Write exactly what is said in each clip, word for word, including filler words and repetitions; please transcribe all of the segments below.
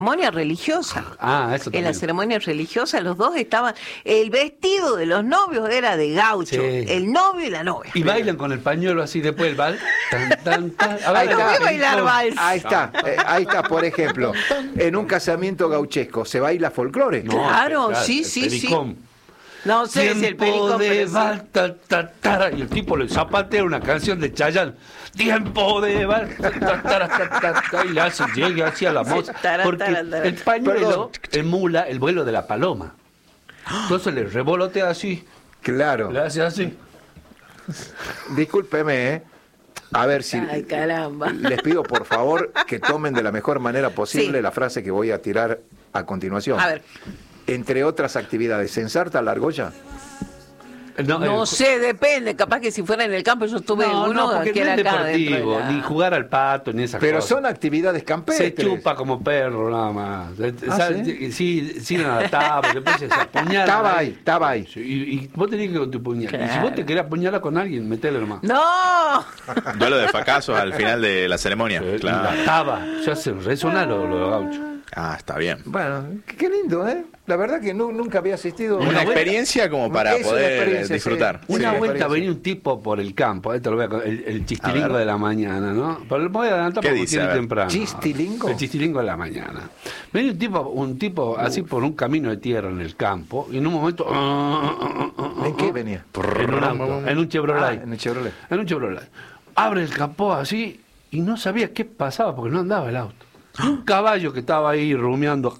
ceremonia religiosa. Ah, eso también. En la ceremonia religiosa los dos estaban, el vestido de los novios era de gaucho, Sí. el novio y la novia. Y bailan con el pañuelo así después del vals. Tan, tan, tan. A Ahí ver, está. No vi bailar vals. Ahí está, eh, ahí está, por ejemplo, en un casamiento gauchesco, ¿se baila folclore? No, Claro, el- sí, el sí, sí. pericón. No sé si el Tiempo pericón, de pero sí. vals, ta, ta, tara, y el tipo le zapatea una canción de Chayanne. Tiempo de vals, ta, ta, tara, ta, ta, ta, y le hace, llega hacia la moza. Tara, Porque tara, tara. el pañuelo Perdón. emula el vuelo de la paloma. Entonces le revolotea así, Claro, le hace así. discúlpeme, ¿eh? A ver si Ay, caramba. les pido por favor que tomen de la mejor manera posible Sí. la frase que voy a tirar a continuación. A ver, Entre otras actividades, ¿se ensarta la argolla? No, no el- sé, depende, capaz que si fuera en el campo yo estuve en no, uno no, porque que no era es acá dentro de deportivo, la- ni jugar al pato, ni esas Pero cosas. son actividades Se campestres. chupa como perro nada más. ¿Ah, ¿sí? Sí, sí, nada, estaba, después se apuñala. Estaba ahí, estaba ahí. Sí, Y, y vos tenés que ir con tu puñal. Y si Claro. vos te querés apuñalar con alguien, metele nomás. ¡No! Duelo de fracasos al final de la ceremonia. Eh, Y Claro. la taba, se hacen resonar los lo gauchos. Ah, está bien. Bueno, qué qué lindo, ¿eh? La verdad que nu- nunca había asistido. Una buena- experiencia como para Es una poder experiencia, disfrutar. sí. Una me vuelta parece. venía un tipo por el campo, esto lo voy a con- el, el chistilingo A ver. de la mañana, ¿no? Pero lo voy a adelantar ¿Qué porque dice? tiene A ver. temprano. ¿Chistilingo? El chistilingo de la mañana. Venía un tipo, un tipo así por un camino de tierra en el campo, y en un momento. ¿En qué venía? En un auto, en un Chevrolet. Ah, en el Chevrolet. En un Chevrolet. Abre el capó así y no sabía qué pasaba porque no andaba el auto. Y un caballo que estaba ahí rumiando.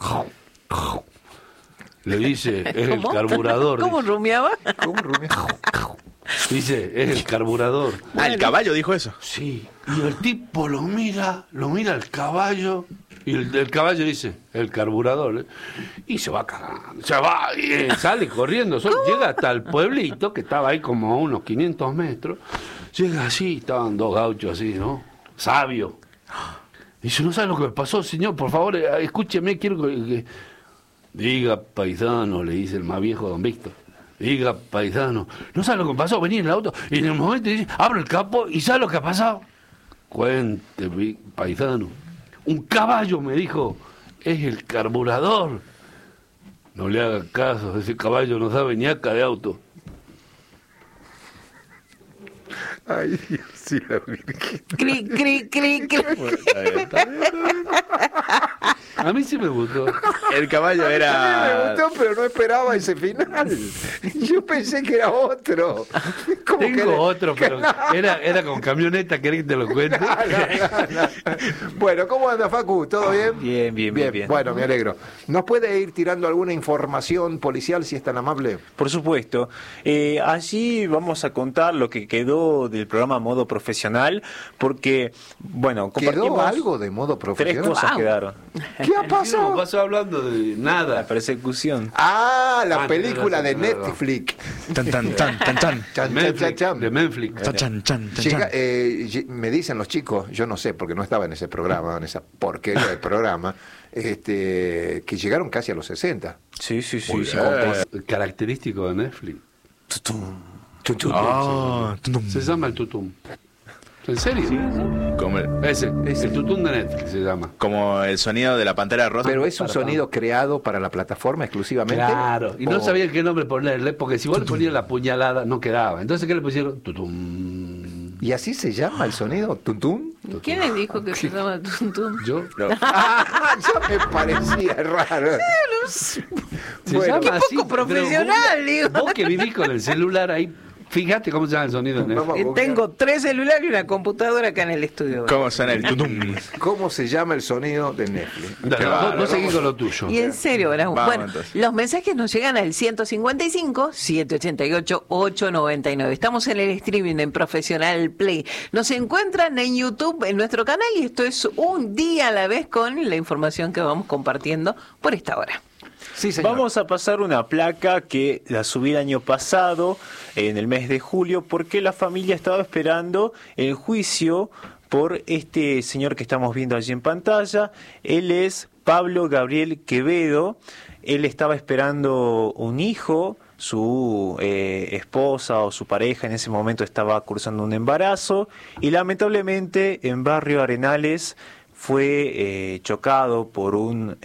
Le dice, es el ¿Cómo? carburador. ¿Cómo Dice, rumiaba? ¿Cómo, Rubén? dice, es el carburador. Ah, el caballo dijo eso. Sí. Y el tipo lo mira, lo mira el caballo. Y el, el caballo dice, el carburador. ¿eh? Y se va cagando. Se va, y, eh, sale corriendo. Solo llega hasta el pueblito, que estaba ahí como a unos quinientos metros. Llega así, estaban dos gauchos así, ¿no? Sabio. Dice, ¿no sabe lo que me pasó, señor? Por favor, eh, escúcheme, quiero que, que... Diga, paisano, le dice el más viejo don Víctor. Diga, paisano, ¿no sabe lo que me pasó? Vení en el auto y en el momento dice, abro el capó y ¿sabe lo que ha pasado? Cuente, vi- paisano. Un caballo me dijo, es el carburador. No le haga caso, ese caballo no sabe ni acá de auto. Ay, Dios, sí, la Virgen. Cri, cri, cri, cri. A mí sí me gustó. El caballo A mí me era. gustó, pero no esperaba ese final. Yo pensé que era otro. Como que Tengo le- otro, que pero no. era, era con camioneta, ¿querés que te lo cuente? No, no, no. Bueno, ¿cómo anda, Facu? ¿Todo bien? Bien, bien, bien, bien. Bueno, me alegro. ¿Nos puede ir tirando alguna información policial, si es tan amable? Por supuesto. Eh, allí vamos a contar lo que quedó del programa Modo Profesional, porque, bueno, ¿Quedó compartimos algo de modo tres profesional? cosas Wow. quedaron. ¿Qué ha No pasado? pasó hablando de La nada. persecución. Ah, la Ah, película de tenés razón, tenés Netflix. Tan, tan, tan, tan, tan. Chan, chan, chan, Menflix, chan. de Menflix. Tan, chan, chan, tan, Llega, chan. eh, lle- me dicen los chicos, yo no sé porque no estaba en ese programa, en esa porquería del programa, este, que llegaron casi a los sesenta. Sí, sí, sí. Muy sí, bien. con- Característico de Netflix. Tutum. Chun, chun, Ah, tum, tum. Se llama el tutum. ¿En serio? Como el, Ese, el tutum de Netflix se llama. como el sonido de la pantera rosa. Pero es un sonido creado para la plataforma exclusivamente. Claro, y no ¿O- sabían qué nombre ponerle, porque si vos le ponías la puñalada no quedaba. Entonces, ¿qué le pusieron? Tutum. ¿Y así se llama el sonido? ¿Tuntún? ¿Quién les dijo que se llama Tum Tum? Yo. No. Ah, ya me parecía raro. Se Bueno, llama Qué así, poco pero profesional, vos- digo. Vos que vivís con el celular ahí, fíjate cómo se llama el sonido de Netflix. Vamos a Eh, buscar. Tengo tres celulares y una computadora acá en el estudio. ¿Cómo suena el tutum? ¿Cómo se llama el sonido de Netflix? Dale, Qué vos- bárbaro. vos seguís con lo tuyo. Y en serio, ¿verdad? Vamos, Bueno, entonces. los mensajes nos llegan al ciento cincuenta y cinco, setecientos ochenta y ocho, ochocientos noventa y nueve. Estamos en el streaming en Profesional Play. Nos encuentran en YouTube, en nuestro canal, y esto es un día a la vez con la información que vamos compartiendo por esta hora. Sí, señor. Vamos a pasar una placa que la subí el año pasado, en el mes de julio, porque la familia estaba esperando el juicio por este señor que estamos viendo allí en pantalla. Él es Pablo Gabriel Quevedo. Él estaba esperando un hijo. Su eh, esposa o su pareja en ese momento estaba cursando un embarazo y lamentablemente en Barrio Arenales fue eh, chocado por un